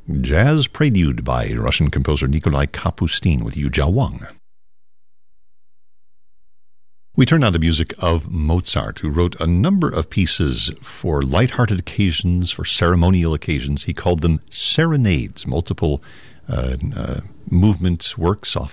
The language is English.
Jazz Prelude by Russian composer Nikolai Kapustin with Yu Jia Wang. We turn now to music of Mozart, who wrote a number of pieces for lighthearted occasions, for ceremonial occasions. He called them serenades, multiple movement works, often